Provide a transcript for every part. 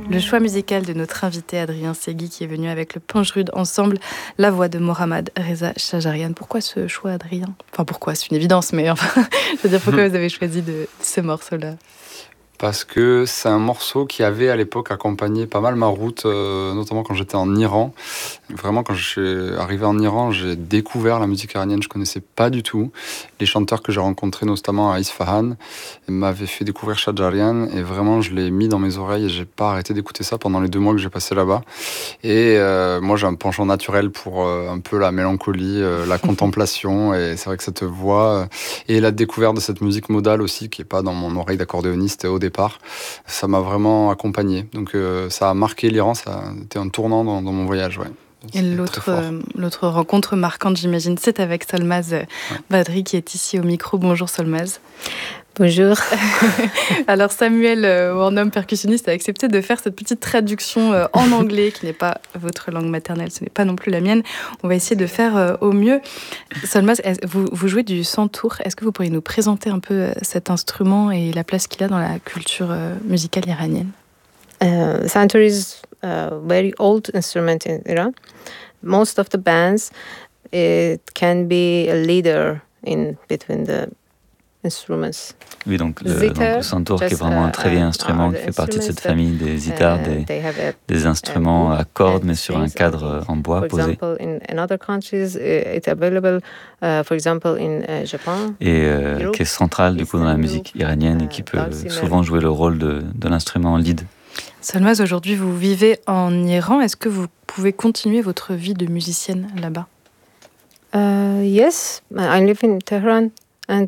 Le choix musical de notre invité Adrien Segui qui est venu avec le Pangerud ensemble, la voix de Mohammad Reza Shajarian. Pourquoi ce choix, Adrien ? Enfin, pourquoi ? C'est une évidence, mais enfin, je veux dire, pourquoi vous avez choisi ce morceau-là ? Parce que c'est un morceau qui avait à l'époque accompagné pas mal ma route, notamment quand j'étais en Iran. Vraiment, quand je suis arrivé en Iran, j'ai découvert la musique iranienne, je ne connaissais pas du tout. Les chanteurs que j'ai rencontrés, notamment à Isfahan, m'avaient fait découvrir Shajarian et vraiment, je l'ai mis dans mes oreilles et je n'ai pas arrêté d'écouter ça pendant les 2 mois que j'ai passé là-bas. Et moi, j'ai un penchant naturel pour un peu la mélancolie, la contemplation, et c'est vrai que cette voix et la découverte de cette musique modale aussi, qui n'est pas dans mon oreille d'accordéoniste au départ, ça m'a vraiment accompagné. Donc ça a marqué l'Iran, ça a été un tournant dans mon voyage. Ouais. Et l'autre rencontre marquante, j'imagine, c'est avec Solmaz Badri qui est ici au micro. Bonjour Solmaz. Bonjour. Alors Samuel Warnum, percussionniste, a accepté de faire cette petite traduction en anglais qui n'est pas votre langue maternelle, ce n'est pas non plus la mienne. On va essayer de faire au mieux. Solmaz, vous jouez du santour. Est-ce que vous pourriez nous présenter un peu cet instrument et la place qu'il a dans la culture musicale iranienne ? Santoor is a very old instrument in Iran. Most of the bands, it can be a leader in between the instruments. Oui, donc le santoor, qui est vraiment un très vieil instrument, qui fait partie de cette famille des zithars, des instruments à cordes, mais sur un cadre en bois posé. Et qui est central du coup dans la musique iranienne et qui peut souvent jouer le rôle de l'instrument lead. Solmaz, aujourd'hui vous vivez en Iran. Est-ce que vous pouvez continuer votre vie de musicienne là-bas ? Yes, I live in Tehran. And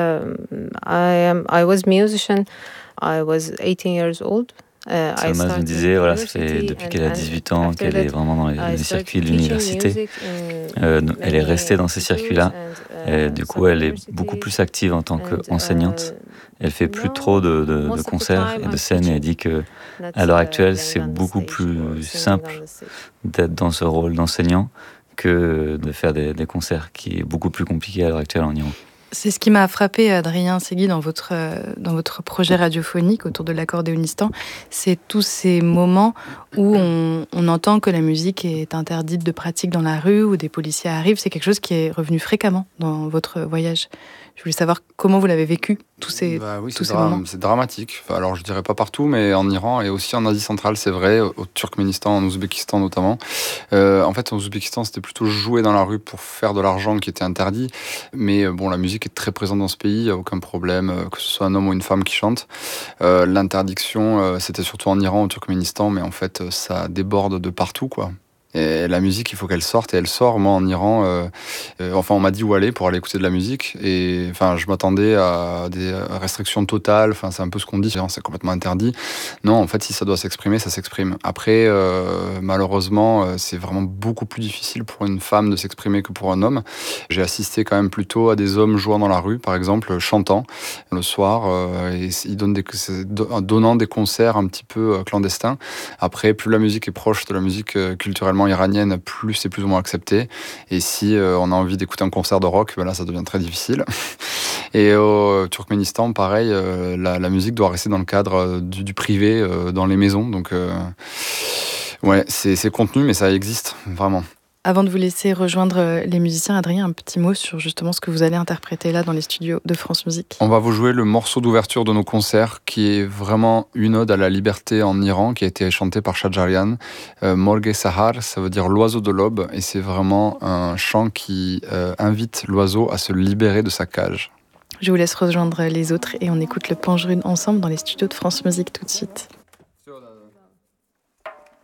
I was musician. I was 18 years old. Solmaz me disait, voilà, ça fait depuis qu'elle a 18 ans qu'elle est vraiment dans les circuits de l'université. Elle est restée dans ces circuits-là. Et du coup, elle est beaucoup plus active en tant qu'enseignante. Elle fait plus trop de concerts et de scènes. Et elle dit que à l'heure actuelle, c'est beaucoup plus simple d'être dans ce rôle d'enseignant que de faire des concerts, qui est beaucoup plus compliqué à l'heure actuelle en Iran. C'est ce qui m'a frappé, Adrien Segui, dans votre projet radiophonique autour de l'accordéonistan. C'est tous ces moments où on entend que la musique est interdite de pratique dans la rue, où des policiers arrivent. C'est quelque chose qui est revenu fréquemment dans votre voyage. Je voulais savoir comment vous l'avez vécu, tous ces moments. C'est dramatique. Enfin, alors, je dirais pas partout, mais en Iran et aussi en Asie centrale, c'est vrai, au Turkménistan, en Ouzbékistan notamment. En fait, en Ouzbékistan, c'était plutôt jouer dans la rue pour faire de l'argent qui était interdit. Mais bon, la musique est très présente dans ce pays, il n'y a aucun problème, que ce soit un homme ou une femme qui chante. L'interdiction, c'était surtout en Iran, au Turkménistan, mais en fait, ça déborde de partout, quoi. Et la musique, il faut qu'elle sorte, et elle sort. Moi, en Iran, on m'a dit où aller pour aller écouter de la musique. Et enfin, je m'attendais à des restrictions totales. Enfin, c'est un peu ce qu'on dit, c'est complètement interdit. Non, en fait, si ça doit s'exprimer, ça s'exprime. Après, malheureusement, c'est vraiment beaucoup plus difficile pour une femme de s'exprimer que pour un homme. J'ai assisté quand même plutôt à des hommes jouant dans la rue, par exemple, chantant le soir, et ils donnant des concerts un petit peu clandestins. Après, plus la musique est proche de la musique culturellement iranienne, plus c'est plus ou moins accepté. Et si on a envie d'écouter un concert de rock, ben là ça devient très difficile. Et au Turkménistan, pareil, la musique doit rester dans le cadre du privé, dans les maisons. Donc ouais, c'est contenu, mais ça existe vraiment. Avant de vous laisser rejoindre les musiciens, Adrien, un petit mot sur justement ce que vous allez interpréter là dans les studios de France Musique. On va vous jouer le morceau d'ouverture de nos concerts, qui est vraiment une ode à la liberté en Iran, qui a été chanté par Shajarian. Morghe Sahar, ça veut dire l'oiseau de l'aube, et c'est vraiment un chant qui invite l'oiseau à se libérer de sa cage. Je vous laisse rejoindre les autres et on écoute le Pangerud ensemble dans les studios de France Musique tout de suite.